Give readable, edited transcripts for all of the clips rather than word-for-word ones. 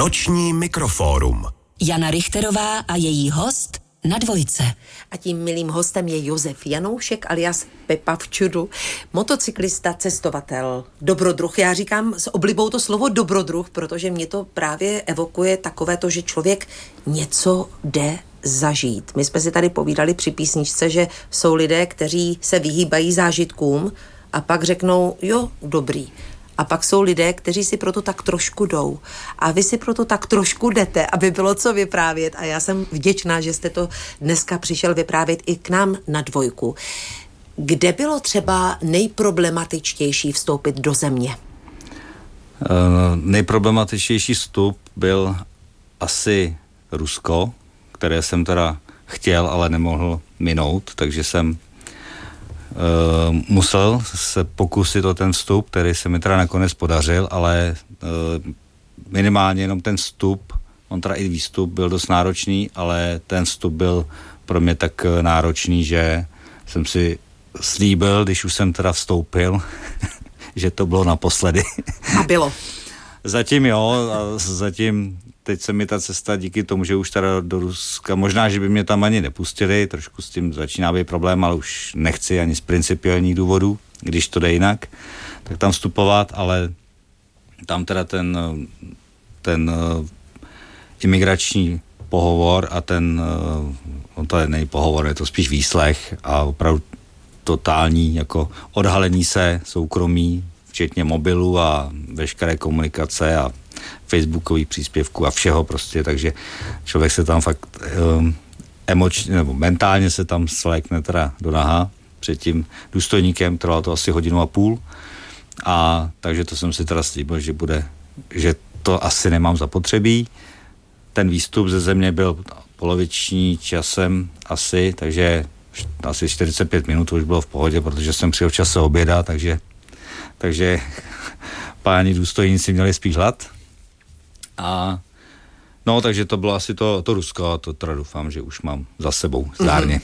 Noční mikrofórum. Jana Richterová a její host na Dvojce. A tím milým hostem je Josef Janoušek alias Pepa v čudu, motocyklista, cestovatel, dobrodruh. Já říkám s oblibou to slovo dobrodruh, protože mě to právě evokuje takové to, že člověk něco jde zažít. My jsme si tady povídali při písničce, že jsou lidé, kteří se vyhýbají zážitkům a pak řeknou, jo, dobrý. A pak jsou lidé, kteří si proto tak trošku jdou. A vy si proto tak trošku jdete, aby bylo co vyprávět. A já jsem vděčná, že jste to dneska přišel vyprávět i k nám na Dvojku. Kde bylo třeba nejproblematičtější vstoupit do země? Nejproblematičtější vstup byl asi Rusko, které jsem teda chtěl, ale nemohl minout, takže jsem musel se pokusit o ten vstup, který se mi teda nakonec podařil, ale minimálně jenom ten vstup, on teda i výstup byl dost náročný, ale ten vstup byl pro mě tak náročný, že jsem si slíbil, když už jsem teda vstoupil, že to bylo naposledy. A bylo. Zatím jo, a zatím teď se mi ta cesta díky tomu, že už teda do Ruska, možná, že by mě tam ani nepustili, trošku s tím začíná být problém, ale už nechci ani z principiálních důvodů, když to jde jinak, tak tam vstupovat, ale tam teda ten imigrační pohovor a on to není pohovor, je to spíš výslech a opravdu totální jako odhalení se soukromí, včetně mobilu a veškeré komunikace a facebookových příspěvků a všeho prostě, takže člověk se tam fakt emočně nebo mentálně se tam slékne teda do naha před tím důstojníkem, trvalo to asi 1,5 hodiny a takže to jsem si teda slíbil, že to asi nemám zapotřebí. Ten výstup ze země byl poloviční časem asi, takže asi 45 minut už bylo v pohodě, protože jsem přijel v čase oběda, takže páni důstojníci měli spíš hlad. A no, takže to bylo asi to Rusko a to teda doufám, že už mám za sebou zdárně.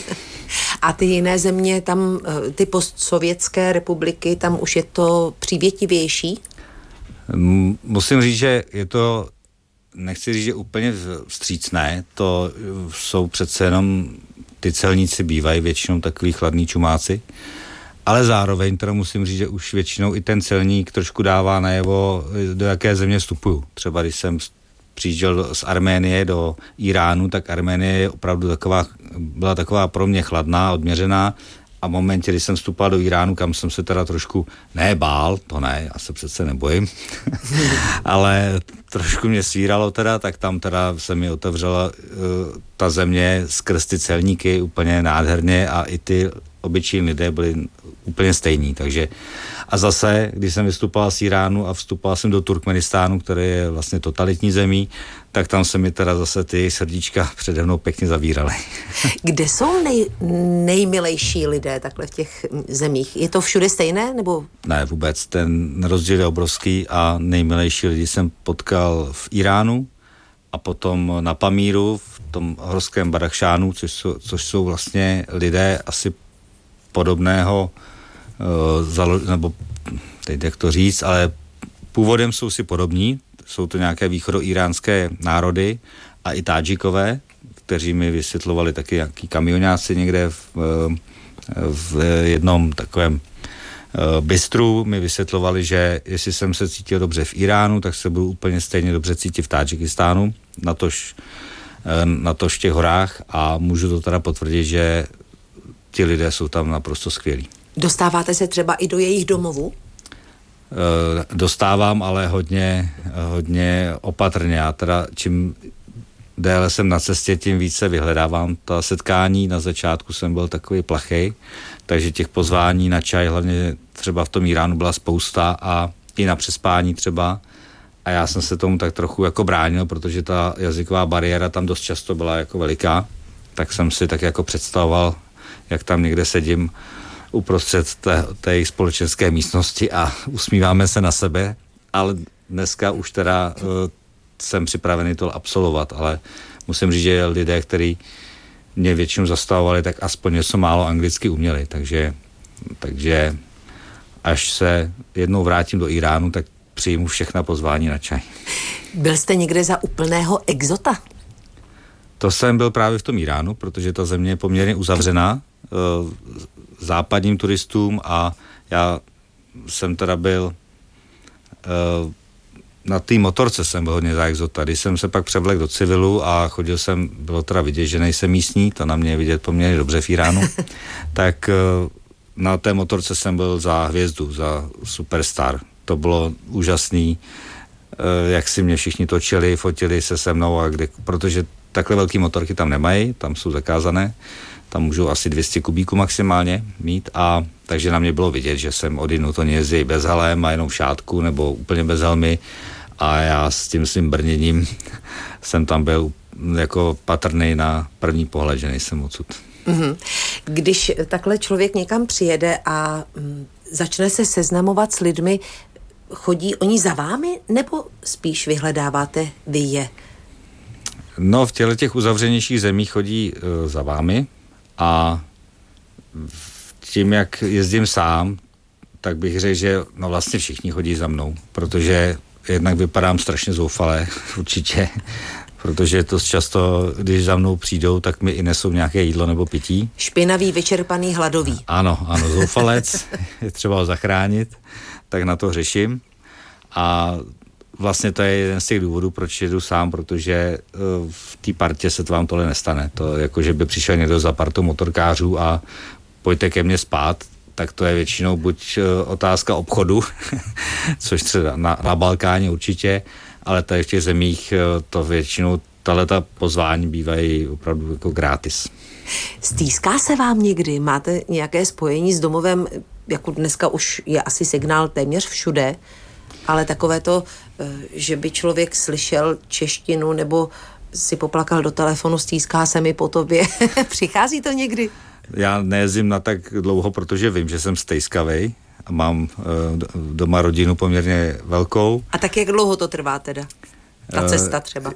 A ty jiné země, tam ty postsovětské republiky, tam už je to přívětivější? Musím říct, že je to, nechci říct, že úplně vstřícné, to jsou přece jenom, ty celníci bývají většinou takový chladný čumáci, ale zároveň teda musím říct, že už většinou i ten celník trošku dává najevo, do jaké země vstupuju. Třeba když jsem přijížděl z Arménie do Iránu, tak Arménie je opravdu byla taková pro mě chladná, odměřená a v momentě, kdy jsem vstupoval do Iránu, kam jsem se teda trošku nebál, to ne, já se přece nebojím, ale trošku mě svíralo teda, tak tam teda se mi otevřela ta země skrz ty celníky úplně nádherně a i ty obyčejní lidé byli úplně stejní, takže a zase, když jsem vystupoval z Iránu a vstupoval jsem do Turkmenistánu, který je vlastně totalitní zemí, tak tam se mi teda zase ty srdíčka přede mnou pěkně zavíraly. Kde jsou nejmilejší lidé takhle v těch zemích? Je to všude stejné, nebo? Ne, vůbec, ten rozdíl je obrovský a nejmilejší lidi jsem potkal v Iránu a potom na Pamíru, v tom horském Badachšánu, což jsou vlastně lidé asi podobného nebo teď jak to říct, ale původem jsou si podobní, jsou to nějaké východoíránské národy a i Tádžikové, kteří mi vysvětlovali taky nějaký kamionáci někde v jednom takovém bistru mi vysvětlovali, že jestli jsem se cítil dobře v Iránu, tak se budu úplně stejně dobře cítit v Tádžikistánu, natož v těch horách a můžu to teda potvrdit, že ti lidé jsou tam naprosto skvělí. Dostáváte se třeba i do jejich domovů? Dostávám, ale hodně opatrně. Já teda čím déle jsem na cestě, tím více vyhledávám ta setkání. Na začátku jsem byl takový plachej, takže těch pozvání na čaj, hlavně třeba v tom Iránu byla spousta a i na přespání třeba. A já jsem se tomu tak trochu jako bránil, protože ta jazyková bariéra tam dost často byla jako veliká. Tak jsem si tak jako představoval, jak tam někde sedím uprostřed té jejich společenské místnosti a usmíváme se na sebe, ale dneska už teda jsem připravený to absolvovat, ale musím říct, že lidé, kteří mě většinou zastavovali, tak aspoň něco málo anglicky uměli, takže až se jednou vrátím do Iránu, tak přijmu všechna pozvání na čaj. Byl jste někde za úplného exota? To jsem byl právě v tom Iránu, protože ta země je poměrně uzavřená západním turistům a já jsem teda byl na té motorce jsem byl hodně za exota. Když jsem se pak převlekl do civilu a chodil jsem, bylo teda vidět, že nejsem místní, to na mě je vidět poměrně dobře v Iránu, tak na té motorce jsem byl za hvězdu, za superstar. To bylo úžasný, jak si mě všichni točili, fotili se mnou, protože takhle velký motorky tam nemají, tam jsou zakázané, tam můžou asi 200 kubíků maximálně mít a takže na mě bylo vidět, že jsem odinut, oni jezdí bez helem a jenom v šátku nebo úplně bez helmy a já s tím svým brněním jsem tam byl jako patrný na první pohled, že nejsem odsud. Když takhle člověk někam přijede a začne se seznamovat s lidmi, chodí oni za vámi nebo spíš vyhledáváte vy je? No, v těch uzavřenějších zemích chodí za vámi a tím, jak jezdím sám, tak bych řekl, že no vlastně všichni chodí za mnou, protože jednak vypadám strašně zoufale, určitě, protože to často, když za mnou přijdou, tak mi i nesou nějaké jídlo nebo pití. Špinavý, vyčerpaný, hladový. Ano, zoufalec, je třeba ho zachránit, tak na to řeším a vlastně to je jeden z těch důvodů, proč jedu sám, protože v té partě se to vám tohle nestane. To jako, že by přišel někdo za partou motorkářů a pojďte ke mně spát, tak to je většinou buď otázka obchodu, což třeba na Balkáně určitě, ale tady v těch zemích to většinou tahleta pozvání bývají opravdu jako gratis. Stýská se vám někdy? Máte nějaké spojení s domovem, jako dneska už je asi signál téměř všude, ale takové to, že by člověk slyšel češtinu nebo si poplakal do telefonu, stýská se mi po tobě. Přichází to někdy? Já nejezdím na tak dlouho, protože vím, že jsem stejskavej a mám doma rodinu poměrně velkou. A tak jak dlouho to trvá teda? Ta cesta třeba?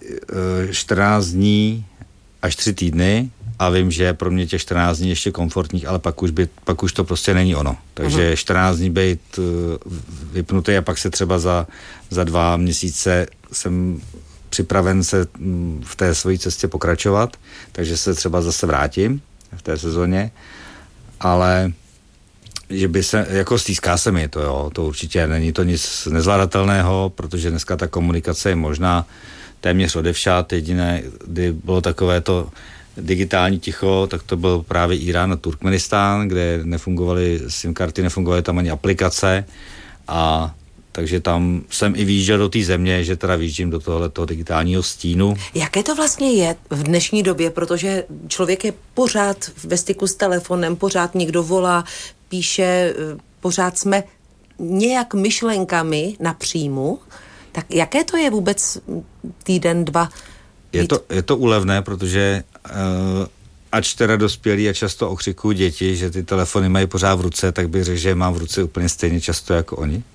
14 dní až 3 týdny a vím, že pro mě těch 14 dní ještě komfortních, ale pak už to prostě není ono. Takže 14 dní být vypnutý a pak se třeba za 2 měsíce jsem připraven se v té své cestě pokračovat, takže se třeba zase vrátím v té sezóně, ale že by se, jako stýská se mi to, jo, to určitě není to nic nezvládatelného, protože dneska ta komunikace je možná téměř odevšad, jediné, kdy bylo takové to digitální ticho, tak to byl právě Irán a Turkmenistán, kde nefungovaly SIM karty, nefungovaly tam ani aplikace a takže tam jsem i výjížděl do té země, že teda výjíždím do tohoto digitálního stínu. Jaké to vlastně je v dnešní době, protože člověk je pořád ve styku s telefonem, pořád někdo volá, píše, pořád jsme nějak myšlenkami na příjmu, tak jaké to je vůbec týden, 2? Je to úlevné, protože ač teda dospělí a často okřikují děti, že ty telefony mají pořád v ruce, tak bych řekl, že je mám v ruce úplně stejně často jako oni.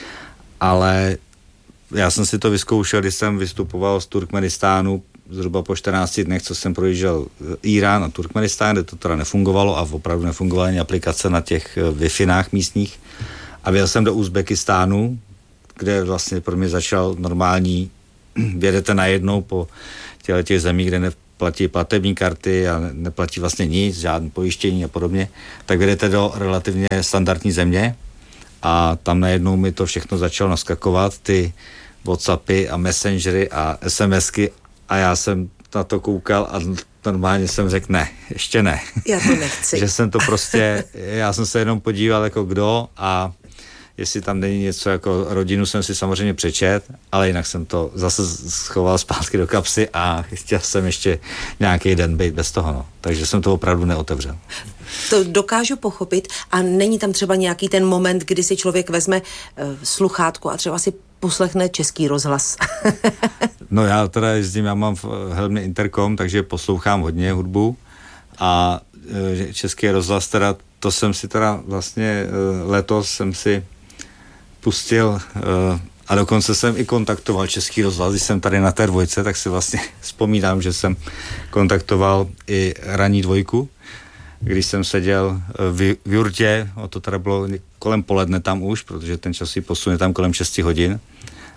Ale já jsem si to vyzkoušel, když jsem vystupoval z Turkmenistánu zhruba po 14 dnech, co jsem projížděl Irán a Turkmenistán, kde to teda nefungovalo a opravdu nefungovaly ani aplikace na těch Wi-Finách místních. A vyjel jsem do Uzbekistánu, kde vlastně pro mě začal normální, vědete najednou po těch zemích, kde neplatí platební karty a neplatí vlastně nic, žádné pojištění a podobně, tak vědete do relativně standardní země a tam najednou mi to všechno začalo naskakovat, ty WhatsAppy a Messengery a SMSky a já jsem na to koukal a normálně jsem řekl ne, ještě ne. Já to nechci. Že jsem to prostě, já jsem se jenom podíval jako kdo a jestli tam není něco jako rodinu jsem si samozřejmě přečet, ale jinak jsem to zase schoval zpátky do kapsy a chtěl jsem ještě nějaký den být bez toho, no. Takže jsem to opravdu neotevřel. To dokážu pochopit a není tam třeba nějaký ten moment, kdy si člověk vezme sluchátko a třeba si poslechne Český rozhlas. No já teda jezdím, já mám v helmě interkom, takže poslouchám hodně hudbu a Český rozhlas teda, to jsem si teda vlastně letos jsem si pustil a dokonce jsem i kontaktoval Český rozhlas, když jsem tady na té 2, tak si vlastně vzpomínám, že jsem kontaktoval i ranní 2, když jsem seděl v jurtě, to teda bylo kolem poledne tam už, protože ten časový posun je tam kolem 6 hodin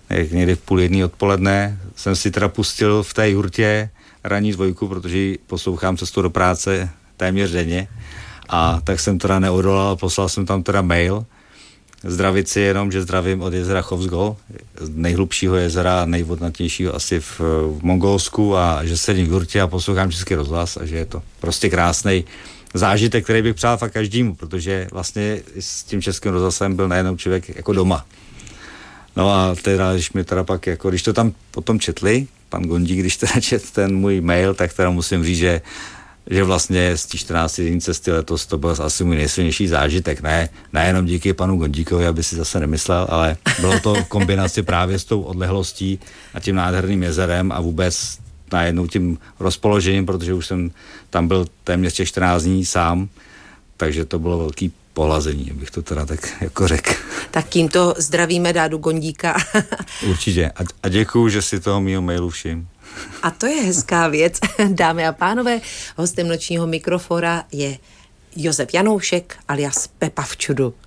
někdy v 12:30 odpoledne, jsem si teda pustil v té jurtě ranní dvojku, protože ji poslouchám cestu do práce téměř denně. A tak jsem teda neodolal, poslal jsem tam teda mail, zdravit si jenom, že zdravím od jezera Chovsgol, nejhlubšího jezera, nejvodnatějšího asi v Mongolsku, a že sedím v jurtě a poslouchám Český rozhlas a že je to prostě krásný zážitek, který bych přál fakt každému, protože vlastně s tím Českým rozhlasem byl najednou člověk jako doma. No a teda, když mi teda pak, jako, když to tam potom četli, pan Gondík, když teda čet ten můj mail, tak teda musím říct, že vlastně z té 14 cesty letos to byl asi můj nejsilnější zážitek. Nejenom díky panu Gondíkovi, aby si zase nemyslel, ale bylo to v kombinaci právě s tou odlehlostí a tím nádherným jezerem a vůbec najednou tím rozpoložením, protože už jsem tam byl téměř těch 14 dní sám, takže to bylo velký pohlazení, abych to teda tak jako řekl. Tak tímto zdravíme Dádu Gondíka. Určitě. A děkuju, že si toho mýho mailu všim. A to je hezká věc. Dámy a pánové, hostem nočního mikrofora je Josef Janoušek alias Pepa v čudu.